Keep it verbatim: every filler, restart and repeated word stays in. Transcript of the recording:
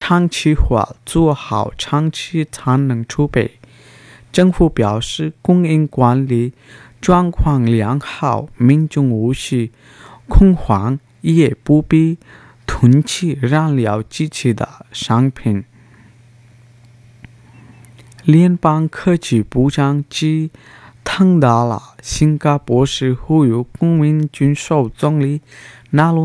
长期化，做好长期产能储备。政府表示，供应管理状况良好，民众无需恐慌，也不必囤积燃料机器的商品。联邦科技部长吉腾达拉新加坡市呼吁公民遵守总理纳鲁